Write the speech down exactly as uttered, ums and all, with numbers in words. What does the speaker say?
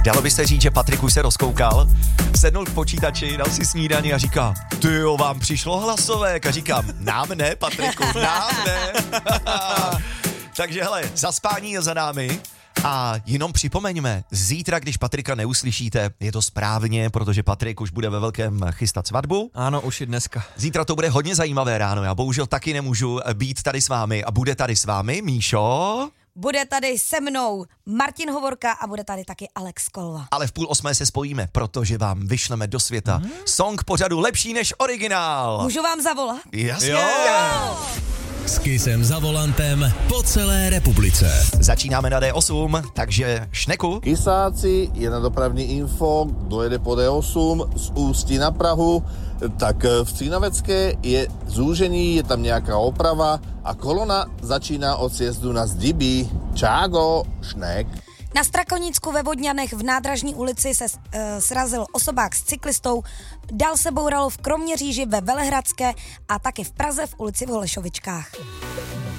Dalo by se říct, že Patrik už se rozkoukal, sednul k počítači, dal si snídani a říká, ty jo, vám přišlo hlasovek. A říkám, nám ne, Patriku, nám ne. Takže hele, zaspání je za námi. A jenom připomeňme, zítra, když Patrika neuslyšíte, je to správně, protože Patrik už bude ve velkém chystat svatbu. Ano, už i dneska. Zítra to bude hodně zajímavé ráno, já bohužel taky nemůžu být tady s vámi a bude tady s vámi Míšo. Bude tady se mnou Martin Hovorka a bude tady taky Alex Kolva. Ale v půl osmé se spojíme, protože vám vyšleme do světa hmm. song pořadu lepší než originál. Můžu vám zavolat? Jasně. Jo. S Kissem za volantem po celé republice. Začínáme na dé osm, takže Šneku. Kisáci, je na dopravní info, dojede po dé osm z Ústí na Prahu, tak v Cínavecké je zúžení, je tam nějaká oprava a kolona začíná od sjezdu na Zdibí. Čágo, Šnek. Na Strakonicku ve Vodňanech v Nádražní ulici se uh, srazil osobák s cyklistou, dál se bouralo v Kroměříži ve Velehradské a taky v Praze v ulici v Holešovičkách.